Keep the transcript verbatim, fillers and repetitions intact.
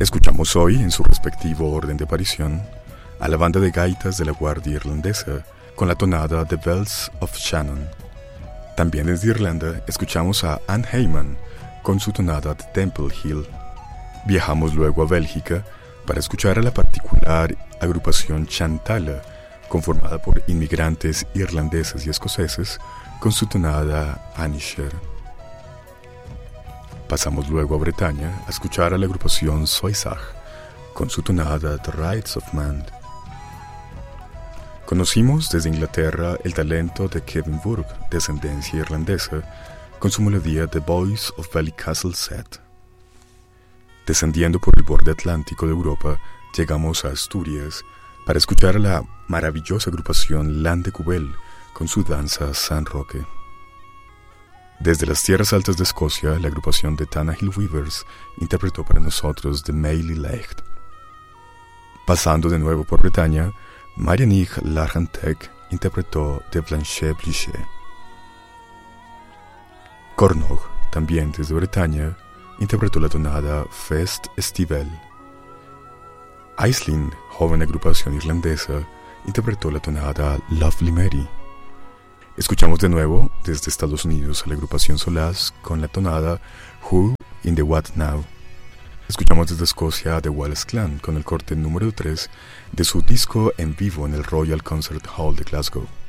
Escuchamos hoy, en su respectivo orden de aparición, a la banda de gaitas de la Guardia Irlandesa con la tonada The Bells of Shannon. También desde Irlanda escuchamos a Anne Heyman con su tonada The Temple Hill. Viajamos luego a Bélgica para escuchar a la particular agrupación Chantala, conformada por inmigrantes irlandeses y escoceses, con su tonada Anisher. Pasamos luego a Bretaña a escuchar a la agrupación Soisach, con su tonada The Rights of Man. Conocimos desde Inglaterra el talento de Kevin Burke, de ascendencia irlandesa, con su melodía The Boys of Ballycastle Set. Descendiendo por el borde atlántico de Europa, llegamos a Asturias para escuchar a la maravillosa agrupación Land de Cubel con su danza San Roque. Desde las tierras altas de Escocia, la agrupación de Tannahill Weavers interpretó para nosotros The Maily Lecht. Pasando de nuevo por Bretaña, Marianne Largentec interpretó The Blanchet Blichet. Cornog, también desde Bretaña, interpretó la tonada Fest Estival. Aisling, joven agrupación irlandesa, interpretó la tonada Lovely Mary. Escuchamos de nuevo desde Estados Unidos a la agrupación Solaz con la tonada Who in the What Now. Escuchamos desde Escocia a The Wallace Clan con el corte número tres de su disco en vivo en el Royal Concert Hall de Glasgow.